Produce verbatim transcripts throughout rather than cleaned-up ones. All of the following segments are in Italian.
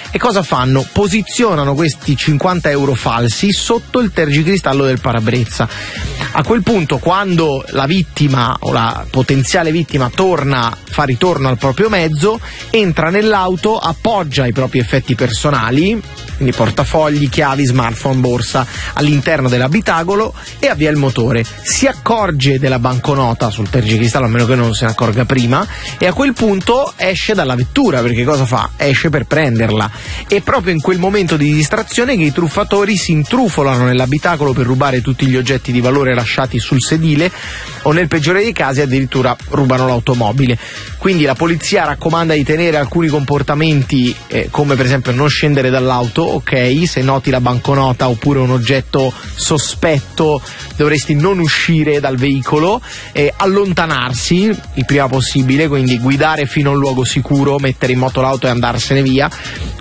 E cosa fanno? Posizionano questi cinquanta euro falsi sotto il tergicristallo del parabrezza. A quel punto, quando la vittima o la potenziale vittima torna, fa ritorno al proprio mezzo, entra nell'auto, appoggia i propri effetti personali, quindi portafogli, chiavi, smartphone, borsa, all'interno dell'abitacolo e avvia il motore. Si accorge della banconota sul tergicristallo, a meno che non se ne accorga prima, e a quel punto esce dalla vettura, perché cosa fa? Esce per prenderla. È proprio in quel momento di distrazione che i truffatori si intrufolano nell'abitacolo per rubare tutti gli oggetti di valore lasciati sul sedile, o nel peggiore dei casi addirittura rubano l'automobile. Quindi la polizia raccomanda di tenere alcuni comportamenti, eh, come per esempio non scendere dall'auto, ok, se noti la banconota oppure un oggetto sospetto dovresti non uscire dal veicolo, eh, allontanarsi il prima possibile, quindi guidare fino a un luogo sicuro, mettere in moto l'auto e andarsene via,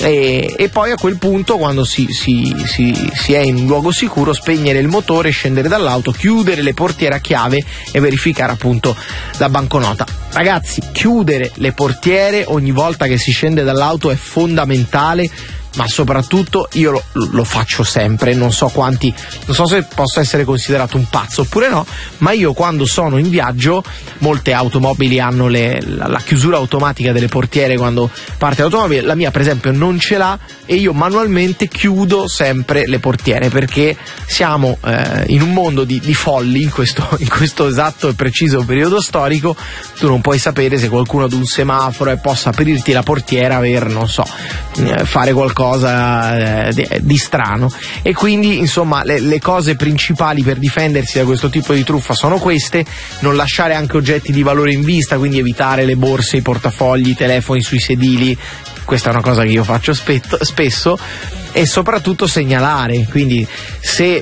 e, e poi a quel punto, quando si, si, si, si è in un luogo sicuro, spegnere il motore, scendere dall'auto, chiudere le portiere a chiave e verificare appunto la banconota. Ragazzi, chiudere le portiere ogni volta che si scende dall'auto è fondamentale, ma soprattutto io lo, lo faccio sempre. Non so quanti, non so se posso essere considerato un pazzo oppure no, ma io quando sono in viaggio, molte automobili hanno le, la, la chiusura automatica delle portiere quando parte l'automobile, la mia per esempio non ce l'ha, e io manualmente chiudo sempre le portiere, perché siamo eh, in un mondo di, di folli in questo, in questo esatto e preciso periodo storico. Tu non puoi sapere se qualcuno ad un semaforo e possa aprirti la portiera per, non so, eh, fare qualcosa eh, di, di strano. E quindi insomma le, le cose principali per difendersi da questo tipo di truffa sono queste: non lasciare anche oggetti di valore in vista, quindi evitare le borse, i portafogli, i telefoni sui sedili. Questa è una cosa che io faccio spetto, spesso, e soprattutto segnalare. Quindi se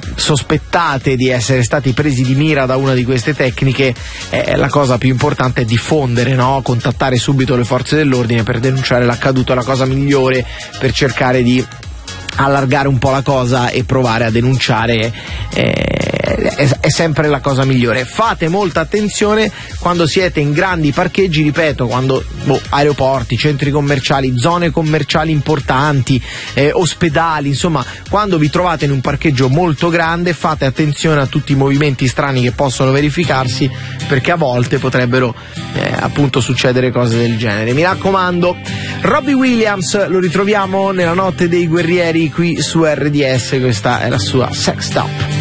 sospettate di essere stati presi di mira da una di queste tecniche, eh, la cosa più importante è diffondere, no? Contattare subito le forze dell'ordine per denunciare l'accaduto. È la cosa migliore per cercare di allargare un po' la cosa e provare a denunciare, eh, è, è sempre la cosa migliore. Fate molta attenzione quando siete in grandi parcheggi, ripeto, quando boh, aeroporti, centri commerciali, zone commerciali importanti, eh, ospedali, insomma quando vi trovate in un parcheggio molto grande fate attenzione a tutti i movimenti strani che possono verificarsi, perché a volte potrebbero eh, appunto succedere cose del genere. Mi raccomando, Robbie Williams lo ritroviamo nella notte dei guerrieri qui su R D S, questa è la sua Sex Stop.